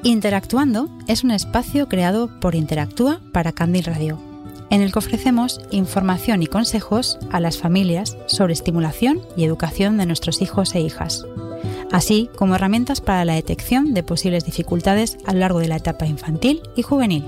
Interactuando es un espacio creado por Interactúa para Candil Radio, en el que ofrecemos información y consejos a las familias sobre estimulación y educación de nuestros hijos e hijas, así como herramientas para la detección de posibles dificultades a lo largo de la etapa infantil y juvenil.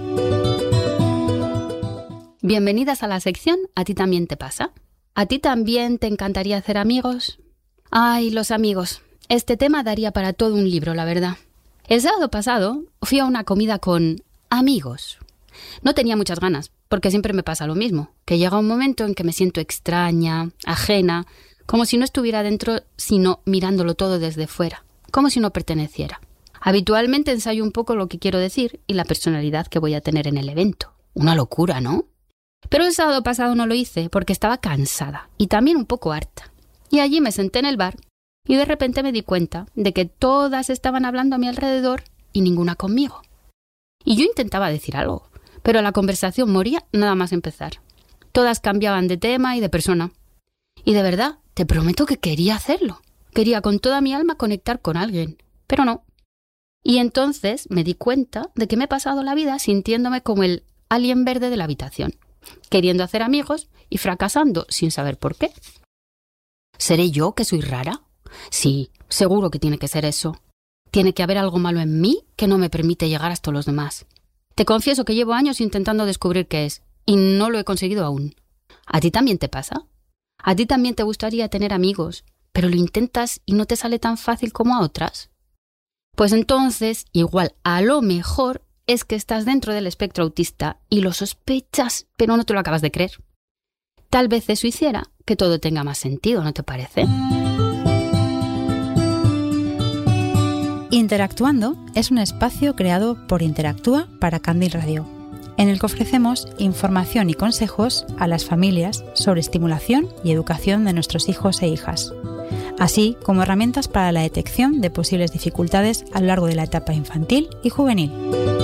Bienvenidas a la sección ¿A ti también te pasa? ¿A ti también te encantaría hacer amigos? Ay, los amigos. Este tema daría para todo un libro, la verdad. El sábado pasado fui a una comida con amigos. No tenía muchas ganas, porque siempre me pasa lo mismo, que llega un momento en que me siento extraña, ajena, como si no estuviera dentro, sino mirándolo todo desde fuera, como si no perteneciera. Habitualmente ensayo un poco lo que quiero decir y la personalidad que voy a tener en el evento. Una locura, ¿no? Pero el sábado pasado no lo hice porque estaba cansada y también un poco harta. Y allí me senté en el bar y de repente me di cuenta de que todas estaban hablando a mi alrededor y ninguna conmigo. Y yo intentaba decir algo, pero la conversación moría nada más empezar. Todas cambiaban de tema y de persona. Y de verdad, te prometo que quería hacerlo. Quería con toda mi alma conectar con alguien, pero no. Y entonces me di cuenta de que me he pasado la vida sintiéndome como el alien verde de la habitación, queriendo hacer amigos y fracasando sin saber por qué. ¿Seré yo que soy rara? Sí, seguro que tiene que ser eso. Tiene que haber algo malo en mí que no me permite llegar hasta los demás. Te confieso que llevo años intentando descubrir qué es, y no lo he conseguido aún. ¿A ti también te pasa? ¿A ti también te gustaría tener amigos, pero lo intentas y no te sale tan fácil como a otras? Pues entonces, igual, a lo mejor es que estás dentro del espectro autista y lo sospechas, pero no te lo acabas de creer. Tal vez eso hiciera que todo tenga más sentido, ¿no te parece? Interactuando es un espacio creado por Interactúa para Candil Radio, en el que ofrecemos información y consejos a las familias sobre estimulación y educación de nuestros hijos e hijas, así como herramientas para la detección de posibles dificultades a lo largo de la etapa infantil y juvenil.